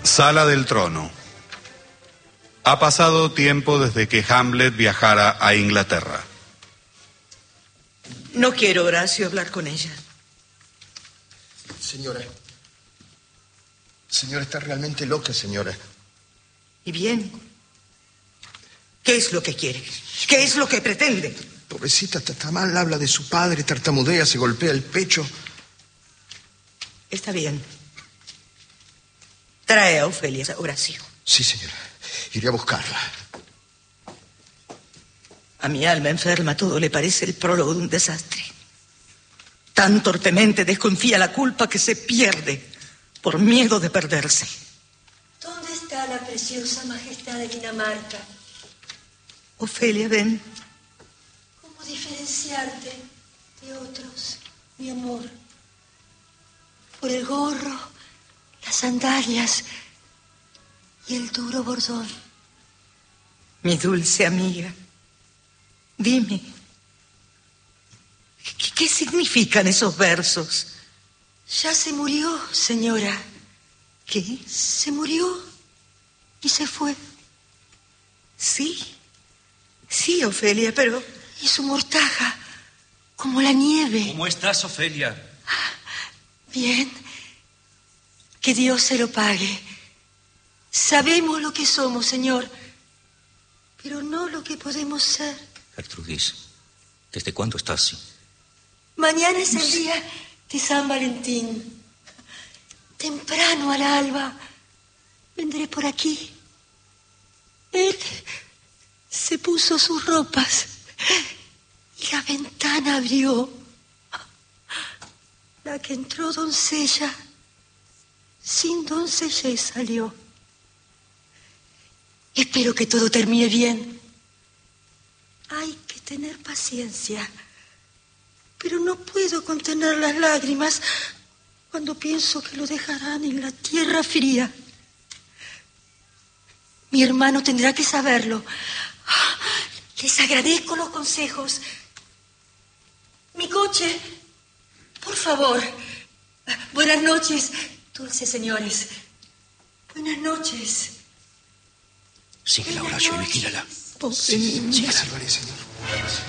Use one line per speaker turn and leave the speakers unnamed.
Sala del trono. Ha pasado tiempo desde que Hamlet viajara a Inglaterra.
No quiero, Horacio, hablar con ella.
Señora. Señora, está realmente loca, señora.
¿Y bien? ¿Qué es lo que quiere? ¿Qué es lo que pretende?
Pobrecita, está mal, habla de su padre, tartamudea, se golpea el pecho.
Está bien. Trae a Ofelia, Horacio.
Sí, señora. Iré a buscarla.
A mi alma enferma todo le parece el prólogo de un desastre. Tan torpemente desconfía la culpa que se pierde por miedo de perderse.
¿Dónde está la preciosa majestad de Dinamarca?
Ofelia, ven.
¿Cómo diferenciarte de otros, mi amor? Por el gorro, las sandalias y el duro bordón.
Mi dulce amiga, dime, ¿qué significan esos versos?
Ya se murió, señora.
¿Qué?
Se murió y se fue.
Sí, Ofelia, pero...
Y su mortaja, como la nieve.
¿Cómo estás, Ofelia?
Bien. Que Dios se lo pague. Sabemos lo que somos, señor, pero no lo que podemos ser.
Gertrudis, ¿desde cuándo estás así?
Mañana es el día de San Valentín. Temprano al alba vendré por aquí. Él se puso sus ropas y la ventana abrió. La que entró doncella, sin doncellez salió. Espero que todo termine bien. Hay que tener paciencia. Pero no puedo contener las lágrimas cuando pienso que lo dejarán en la tierra fría. Mi hermano tendrá que saberlo. Les agradezco los consejos. Mi coche, por favor. Buenas noches, dulces señores. Buenas noches.
Síguela, Horacio, y vigílala.
Pobre niña.
Sí, señor.